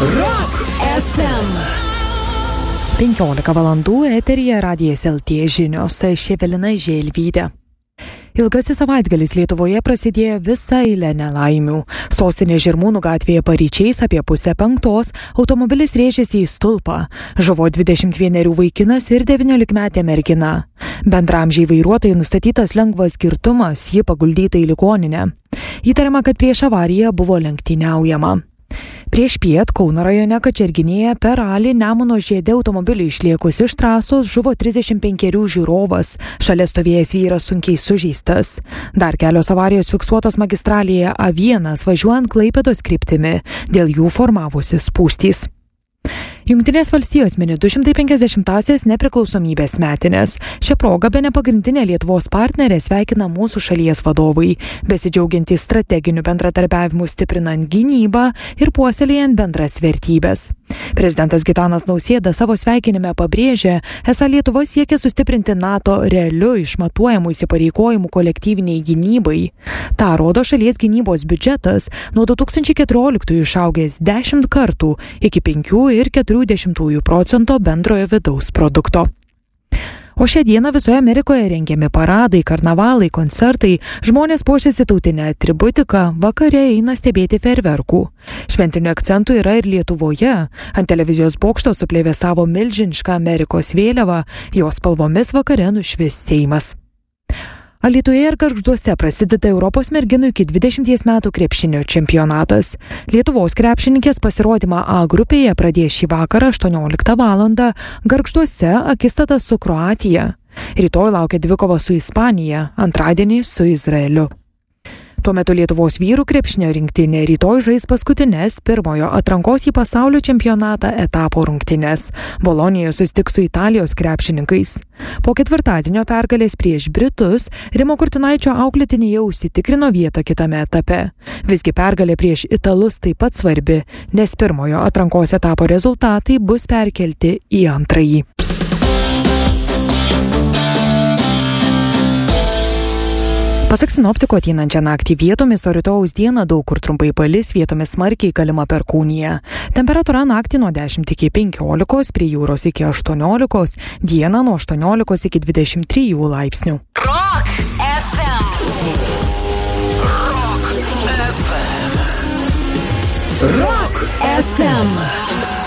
Rock FM. 15 valandų eteryje Radijas LT žinios, aš Evelina Želvytė. Ilgasis savaitgalis Lietuvoje prasidėjo visą eilę nelaimių. Sostinės Žirmūnų gatvėje paryčiais apie 4:30 automobilis rėžėsi į stulpą. Žuvo 21 vaikinas ir 19-metė mergina. Bendramžiai vairuotojai nustatytas lengvas girtumas, ji paguldyta į ligoninę. Įtariama, kad prieš avariją buvo lenktyniaujama. Prieš piet Kauno rajone Kačerginėje per ralį Nemuno žiede automobilį išlėkus iš trasos žuvo 35 žiūrovas, šalia stovėjęs vyras sunkiai sužeistas. Dar kelios avarijos fiksuotos magistralėje A1 važiuojant Klaipėdos kryptimi, dėl jų formavosi spūstys. Jungtinės valstijos mini 250-asias nepriklausomybės metines. Šią progą bene pagrindinė Lietuvos partnerė sveikina mūsų šalies vadovai, besidžiaugiantys strateginiu bendradarbiavimu stiprinant gynybą ir puoselėjant bendras vertybės. Prezidentas Gitanas Nausėda savo sveikinime pabrėžė, esą Lietuva siekia sustiprinti NATO realiu išmatuojamų įsipareigojimų kolektyviniai gynybai. Ta rodo šalies gynybos biudžetas nuo 2014 išaugęs 10 kartų iki 5,4% bendrojo vidaus produkto. O šią dieną visoje Amerikoje rengiami paradai, karnavalai, koncertai, žmonės puošiasi tautinę atributiką, vakare eina stebėti fejerverkų. Šventinių akcentų yra ir Lietuvoje. Ant televizijos bokšto suplevėsavo milžiniška Amerikos vėliava, jos spalvomis vakare nušvis Seimas. Alytuje ir Gargžduose prasideda Europos merginų iki 20 metų krepšinio čempionatas. Lietuvos krepšininkės pasirodymą A grupėje pradės šį vakarą 18 valandą, Gargžduose akistata su Kroatija. Rytoj laukia dvikova su Ispanija, antradienį su Izraeliu. Tuo metu Lietuvos vyrų krepšinio rinktinė rytoj žais paskutinės pirmojo atrankos į pasaulio čempionatą etapo rungtynes. Bolonijoje susitiks su Italijos krepšininkais. Po ketvirtadienio pergalės prieš Britus Rimo Kurtinaičio auklėtiniai jau užsitikrino vietą kitame etape. Visgi pergalė prieš Italus taip pat svarbi, nes pirmojo atrankos etapo rezultatai bus perkelti į antrąjį. Pasak sinoptikų, ateinančią naktį vietomis, o rytojaus dieną daug kur trumpai palis, vietomis smarkiai galima perkūnija. Temperatūra naktį nuo 10 iki 15, prie jūros iki 18, dieną nuo 18 iki 23 laipsnių. Rock FM. Rock FM. Rock FM.